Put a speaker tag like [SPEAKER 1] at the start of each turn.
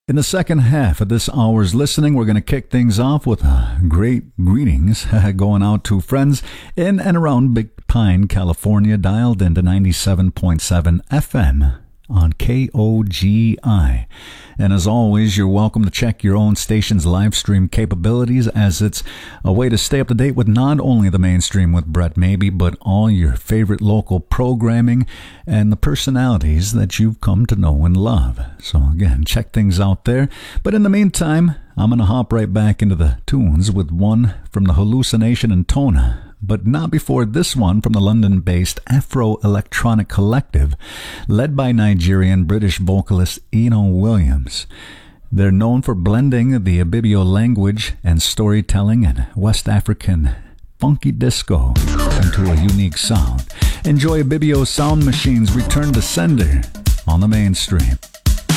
[SPEAKER 1] In the second half of this hour's listening, we're going to kick things off with great greetings going out to friends in and around Big Pine, California, dialed into 97.7 FM on KOGI. And as always, you're welcome to check your own station's live stream capabilities, as it's a way to stay up to date with not only the mainstream with Brett Maybe, but all your favorite local programming and the personalities that you've come to know and love. So again, check things out there. But in the meantime, I'm going to hop right back into the tunes with one from the Hallucination and Tona, but not before this one from the London-based Afro-Electronic Collective, led by Nigerian-British vocalist Eno Williams. They're known for blending the Ibibio language and storytelling and West African funky disco into a unique sound. Enjoy Ibibio's Sound Machine's Return to Sender on the mainstream.